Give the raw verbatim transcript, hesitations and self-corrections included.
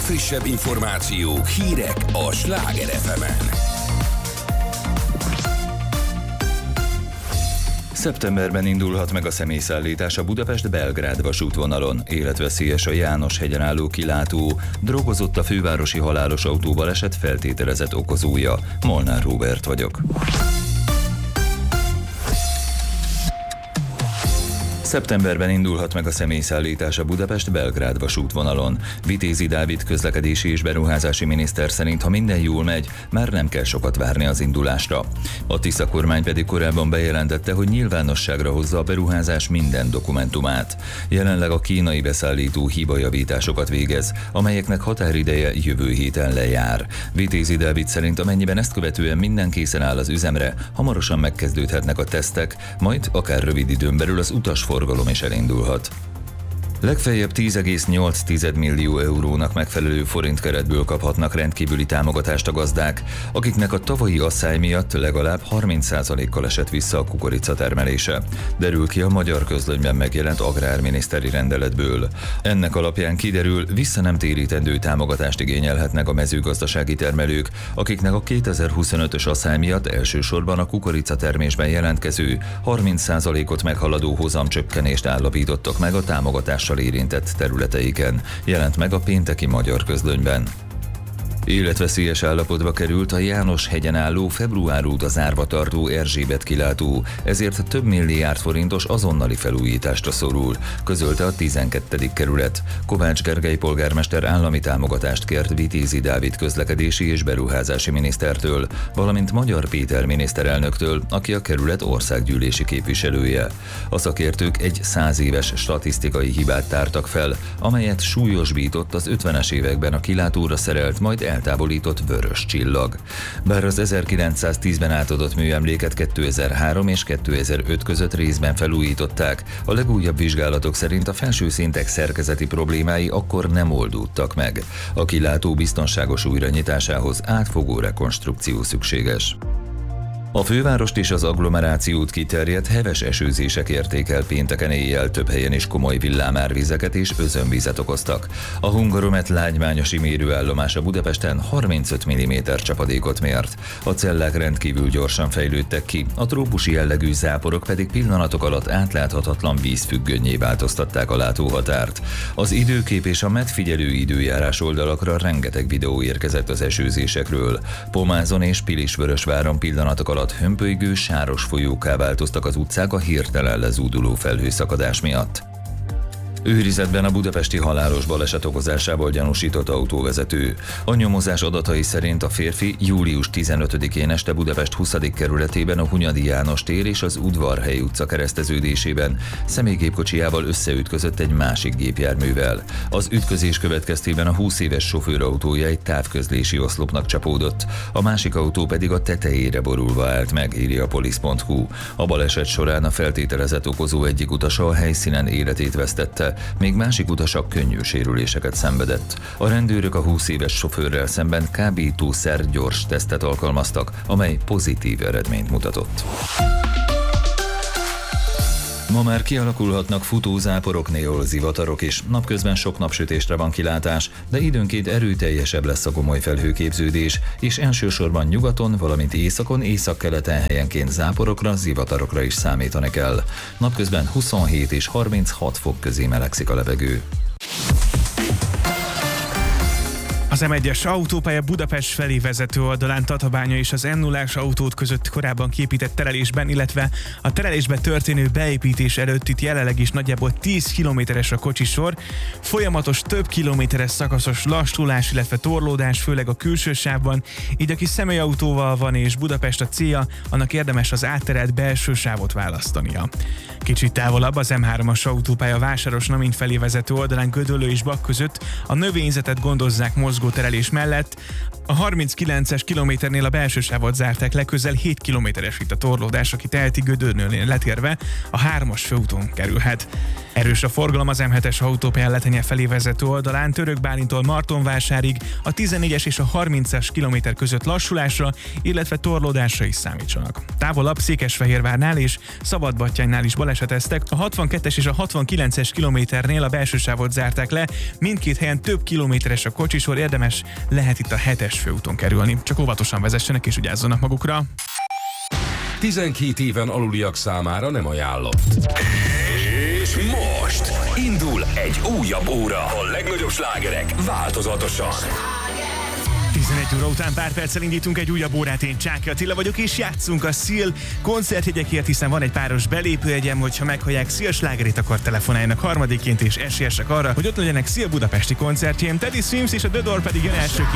legfrissebb információk, hírek a Sláger ef emen. Szeptemberben indulhat meg a személyszállítás a Budapest-Belgrád vasútvonalon. Életveszélyes a János-hegyen álló kilátó. Drogozott a fővárosi halálos autóbaleset feltételezett okozója. Molnár Róbert vagyok. Szeptemberben indulhat meg a személyszállítás a Budapest-Belgrád vasútvonalon. Vitézi Dávid közlekedési és beruházási miniszter szerint, ha minden jól megy, már nem kell sokat várni az indulásra. A Tisza kormány pedig korábban bejelentette, hogy nyilvánosságra hozza a beruházás minden dokumentumát. Jelenleg a kínai beszállító hibajavításokat végez, amelyeknek határideje jövő héten lejár. Vitézi Dávid szerint, amennyiben ezt követően minden készen áll az üzemre, hamarosan megkezdődhetnek a tesztek, majd akár rövid időn belül az utasforgalom is elindulhat. Legfeljebb tíz egész nyolc millió eurónak megfelelő forintkeretből kaphatnak rendkívüli támogatást a gazdák, akiknek a tavalyi asszály miatt legalább harminc százalékkal esett vissza a kukorica termelése. Derül ki a Magyar Közlönyben megjelent agrárminiszteri rendeletből. Ennek alapján kiderül, vissza nem térítendő támogatást igényelhetnek a mezőgazdasági termelők, akiknek a kétezer-huszonötös asszály miatt elsősorban a kukorica termésben jelentkező harminc százalékot meghaladó hozamcsökkenést állapítottak meg a támogatással érintett területeiken, jelent meg a pénteki Magyar Közlönyben. Életveszélyes állapotba került a János-hegyen álló február óta zárva tartó Erzsébet kilátó, ezért több milliárd forintos azonnali felújításra szorul, közölte a tizenkettedik kerület. Kovács Gergely polgármester állami támogatást kért Vitézi Dávid közlekedési és beruházási minisztertől, valamint Magyar Péter miniszterelnöktől, aki a kerület országgyűlési képviselője. A szakértők egy száz éves statisztikai hibát tártak fel, amelyet súlyosbított az ötvenes években a kilátóra szerelt, majd eltávolított vörös csillag. Bár az ezerkilencszáztízben átadott műemléket kétezer-három és kétezer-öt között részben felújították, a legújabb vizsgálatok szerint a felső szintek szerkezeti problémái akkor nem oldódtak meg. A kilátó biztonságos újranyitásához átfogó rekonstrukció szükséges. A fővárost és az agglomerációt kiterjedt heves esőzések érték el pénteken éjjel, több helyen is komoly villámárvizeket és özönvizet okoztak. A Hungaromet lágymányosi mérőállomása Budapesten harmincöt milliméter csapadékot mért. A cellák rendkívül gyorsan fejlődtek ki, a trópusi jellegű záporok pedig pillanatok alatt átláthatatlan vízfüggönnyé változtatták a látóhatárt. Az időkép és a medfigyelő időjárás oldalakra rengeteg videó érkezett az esőzésekről. Pomázon és Pilisvörösváron pillanatok alatt hömpölygő, sáros folyókká változtak az utcák a hirtelen lezúduló felhőszakadás miatt. Őrizetben a budapesti halálos baleset okozásával gyanúsított autóvezető. A nyomozás adatai szerint a férfi július tizenötödikén este Budapest huszadik kerületében a Hunyadi János tér és az Udvarhely utca kereszteződésében személygépkocsijával összeütközött egy másik gépjárművel. Az ütközés következtében a húsz éves sofőr autója egy távközlési oszlopnak csapódott, a másik autó pedig a tetejére borulva állt meg, írja a polisz pont hu. A baleset során a feltételezett okozó egyik utasa a helyszínen életét vesztette, még másik utasak könnyű sérüléseket szenvedett. A rendőrök a húsz éves sofőrrel szemben kábítószer gyors tesztet alkalmaztak, amely pozitív eredményt mutatott. Ma már kialakulhatnak futózáporok, néhol zivatarok is. Napközben sok napsütésre van kilátás, de időnként erőteljesebb lesz a gomoly felhőképződés, és elsősorban nyugaton, valamint északon, északkeleten helyenként záporokra, zivatarokra is számítani kell. Napközben huszonhét és harminchat fok közé melegszik a levegő. Az em egyes autópálya Budapest felé vezető oldalán Tatabánya és az em nullás autót között korábban kiépített terelésben, illetve a terelésbe történő beépítés előtt itt jelenleg is nagyjából tíz kilométeres a kocsisor, folyamatos több kilométeres szakaszos lassulás, illetve torlódás, főleg a külső sávban, így aki személyautóval van és Budapest a célja, annak érdemes az átterelt belső sávot választania. Kicsit távolabb az em hármas autópálya Vásáros-Namény felé vezető oldalán Gödöllő és Bak között a növényzetet gondozzák mozgó mozgóterelés mellett. A harminckilences kilométernél a belső sávot zárták le, közel hét kilométeres itt a torlódás, aki teheti Gödöllőnél letérve a hármas főúton kerülhet. Erős a forgalom az M hetes autópályán Letenye felé vezető oldalán, Török Bálintól Martonvásárig, a tizennégyes és a harmincas kilométer között lassulásra, illetve torlódásra is számítsanak. Távolabb Székesfehérvárnál és Szabadbattyánynál is baleseteztek, a hatvankettes és a hatvankilences kilométernél a belső sávot zárták le, mindkét helyen több kilométeres a kocsisor, érdemes lehet itt a hetes főúton kerülni. Csak óvatosan vezessenek és vigyázzanak magukra. tizenkét éven aluliak számára nem ajánlott. És most indul egy újabb óra. A legnagyobb slágerek változatosan. tizenegy óra után pár perccel indítunk egy újabb órát, én Csáki Attila vagyok, és játszunk a Seal koncertjegyekért, hiszen van egy páros belépőjegyem, hogyha meghallják Seal slágerét, akkor telefonáljanak harmadikként, és esélyesek arra, hogy ott legyenek Seal budapesti koncertjén. Teddy Swims és a The Door pedig jön elsőként.